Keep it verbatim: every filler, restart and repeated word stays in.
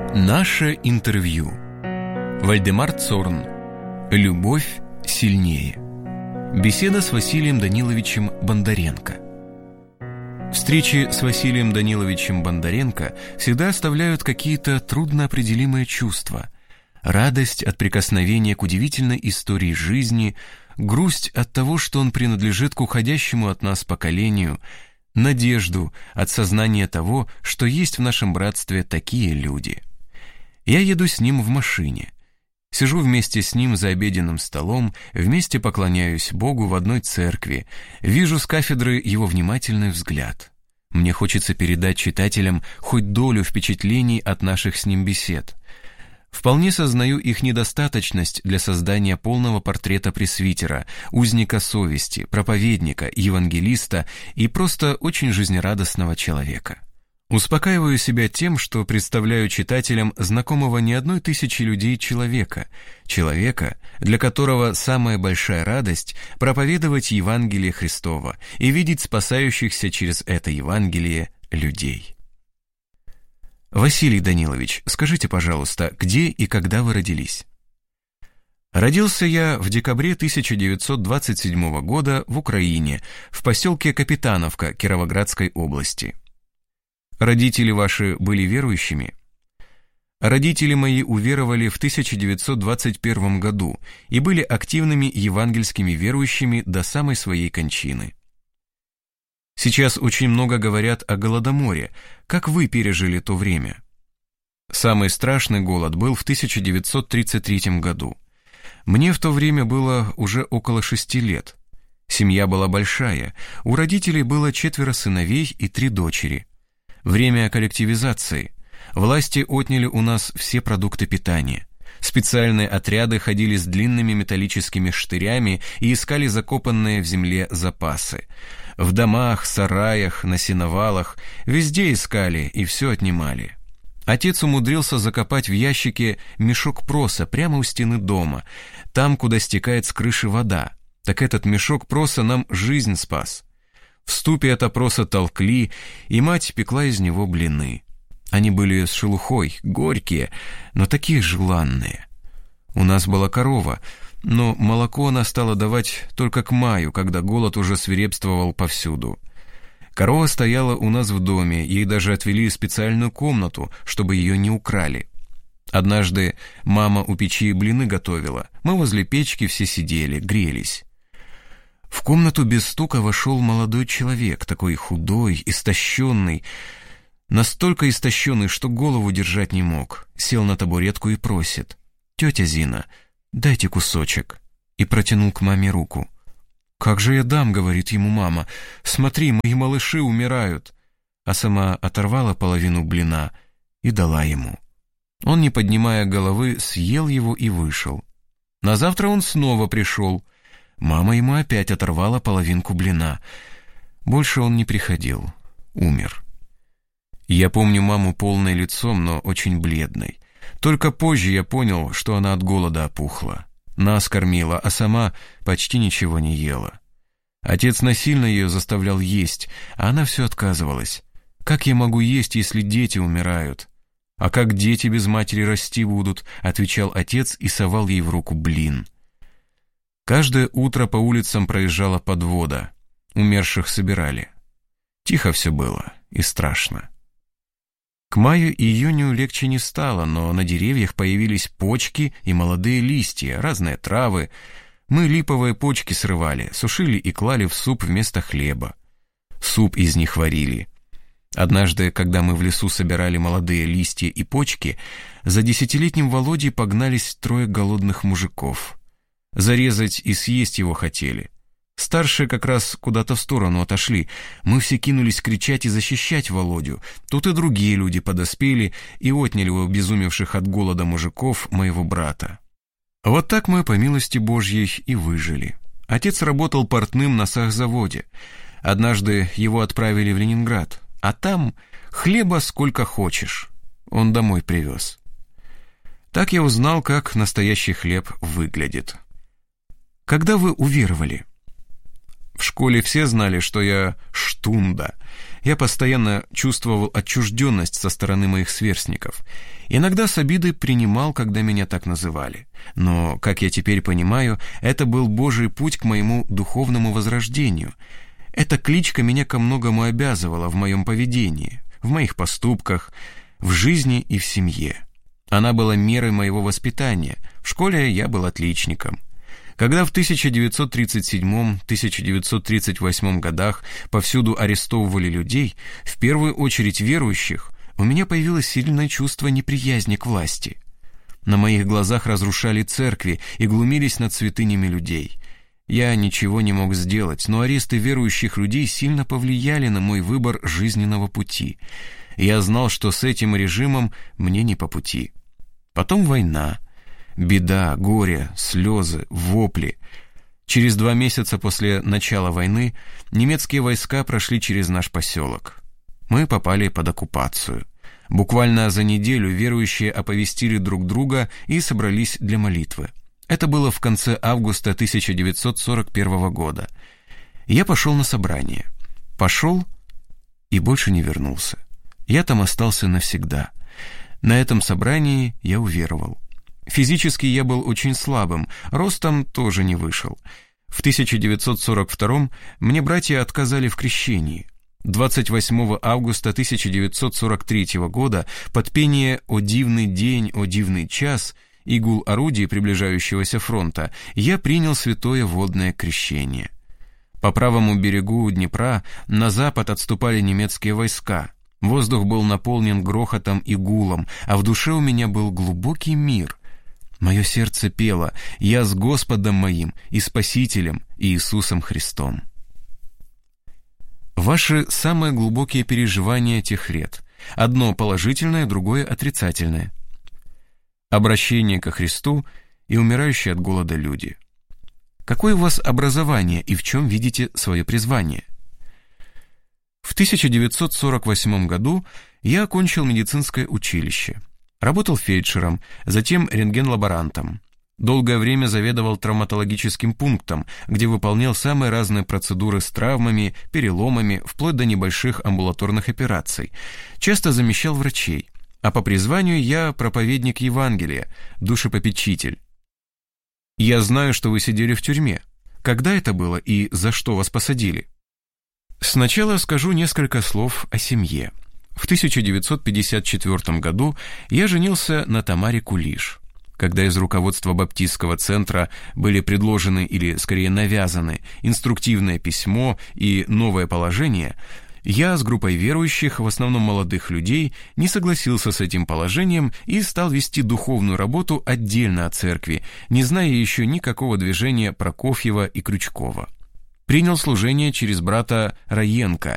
Наше интервью. Вальдемар Цорн. Любовь сильнее. Беседа с Василием Даниловичем Бондаренко. Встречи с Василием Даниловичем Бондаренко всегда оставляют какие-то трудноопределимые чувства. Радость от прикосновения к удивительной истории жизни, грусть от того, что он принадлежит к уходящему от нас поколению, надежду от сознания того, что есть в нашем братстве такие люди. Я еду с ним в машине. Сижу вместе с ним за обеденным столом, вместе поклоняюсь Богу в одной церкви, вижу с кафедры его внимательный взгляд. Мне хочется передать читателям хоть долю впечатлений от наших с ним бесед. Вполне сознаю их недостаточность для создания полного портрета пресвитера, узника совести, проповедника, евангелиста и просто очень жизнерадостного человека. Успокаиваю себя тем, что представляю читателям знакомого не одной тысячи людей человека, человека, для которого самая большая радость – проповедовать Евангелие Христово и видеть спасающихся через это Евангелие людей. Василий Данилович, скажите, пожалуйста, где и когда вы родились? Родился я в декабре тысяча девятьсот двадцать седьмого года в Украине, в поселке Капитановка Кировоградской области. Родители ваши были верующими? Родители мои уверовали в тысяча девятьсот двадцать первом году и были активными евангельскими верующими до самой своей кончины. Сейчас очень много говорят о Голодоморе. Как вы пережили то время? Самый страшный голод был в тысяча девятьсот тридцать третьем году. Мне в то время было уже около шести лет. Семья была большая, у родителей было четверо сыновей и три дочери. Время коллективизации. Власти отняли у нас все продукты питания. Специальные отряды ходили с длинными металлическими штырями и искали закопанные в земле запасы. В домах, сараях, на сеновалах, везде искали и все отнимали. Отец умудрился закопать в ящике мешок проса прямо у стены дома, там, куда стекает с крыши вода. Так этот мешок проса нам жизнь спас. В ступе от опроса толкли, и мать пекла из него блины. Они были с шелухой, горькие, но такие желанные. У нас была корова, но молоко она стала давать только к маю, когда голод уже свирепствовал повсюду. Корова стояла у нас в доме, ей даже отвели специальную комнату, чтобы ее не украли. Однажды мама у печи блины готовила, мы возле печки все сидели, грелись. В комнату без стука вошел молодой человек, такой худой, истощенный, настолько истощенный, что голову держать не мог. Сел на табуретку и просит: «Тетя Зина, дайте кусочек», и протянул к маме руку. «Как же я дам?» — говорит ему мама. «Смотри, мои малыши умирают». А сама оторвала половину блина и дала ему. Он, не поднимая головы, съел его и вышел. На завтра он снова пришел. Мама ему опять оторвала половинку блина. Больше он не приходил. Умер. Я помню маму полной лицом, но очень бледной. Только позже я понял, что она от голода опухла. Нас кормила, а сама почти ничего не ела. Отец насильно ее заставлял есть, а она все отказывалась. «Как я могу есть, если дети умирают?» «А как дети без матери расти будут?» — отвечал отец и совал ей в руку блин. Каждое утро по улицам проезжала подвода. Умерших собирали. Тихо все было и страшно. К маю и июню легче не стало, но на деревьях появились почки и молодые листья, разные травы. Мы липовые почки срывали, сушили и клали в суп вместо хлеба. Суп из них варили. Однажды, когда мы в лесу собирали молодые листья и почки, за десятилетним Володей погнались трое голодных мужиков. Зарезать и съесть его хотели. Старшие как раз куда-то в сторону отошли. Мы все кинулись кричать и защищать Володю. Тут и другие люди подоспели и отняли у обезумевших от голода мужиков моего брата. Вот так мы, по милости Божьей, и выжили. Отец работал портным на сахзаводе. Однажды его отправили в Ленинград, а там хлеба сколько хочешь. Он домой привез. Так я узнал, как настоящий хлеб выглядит. Когда вы уверовали? В школе все знали, что я штунда. Я постоянно чувствовал отчужденность со стороны моих сверстников. Иногда с обидой принимал, когда меня так называли. Но, как я теперь понимаю, это был Божий путь к моему духовному возрождению. Эта кличка меня ко многому обязывала в моем поведении, в моих поступках, в жизни и в семье. Она была мерой моего воспитания. В школе я был отличником. Когда в тысяча девятьсот тридцать седьмом — тысяча девятьсот тридцать восьмом годах повсюду арестовывали людей, в первую очередь верующих, у меня появилось сильное чувство неприязни к власти. На моих глазах разрушали церкви и глумились над святынями людей. Я ничего не мог сделать, но аресты верующих людей сильно повлияли на мой выбор жизненного пути. Я знал, что с этим режимом мне не по пути. Потом война. Беда, горе, слезы, вопли. Через два месяца после начала войны немецкие войска прошли через наш поселок. Мы попали под оккупацию. Буквально за неделю верующие оповестили друг друга и собрались для молитвы. Это было в конце августа тысяча девятьсот сорок первого года. Я пошел на собрание. Пошел и больше не вернулся. Я там остался навсегда. На этом собрании я уверовал. Физически я был очень слабым, ростом тоже не вышел. В тысяча девятьсот сорок втором мне братья отказали в крещении. двадцать восьмого августа тысяча девятьсот сорок третьего года под пение «О дивный день, о дивный час» и гул орудий приближающегося фронта я принял святое водное крещение. По правому берегу Днепра на запад отступали немецкие войска. Воздух был наполнен грохотом и гулом, а в душе у меня был глубокий мир. Мое сердце пело: «Я с Господом моим и Спасителем Иисусом Христом». Ваши самые глубокие переживания тех лет. Одно положительное, другое отрицательное. Обращение ко Христу и умирающие от голода люди. Какое у вас образование и в чем видите свое призвание? В тысяча девятьсот сорок восьмом году я окончил медицинское училище. Работал фельдшером, затем рентген-лаборантом. Долгое время заведовал травматологическим пунктом, где выполнял самые разные процедуры с травмами, переломами, вплоть до небольших амбулаторных операций. Часто замещал врачей. А по призванию я проповедник Евангелия, душепопечитель. Я знаю, что вы сидели в тюрьме. Когда это было и за что вас посадили? Сначала скажу несколько слов о семье. В тысяча девятьсот пятьдесят четвёртом году я женился на Тамаре Кулиш. Когда из руководства баптистского центра были предложены или, скорее, навязаны инструктивное письмо и новое положение, я с группой верующих, в основном молодых людей, не согласился с этим положением и стал вести духовную работу отдельно от церкви, не зная еще никакого движения Прокофьева и Крючкова. Принял служение через брата Раенко,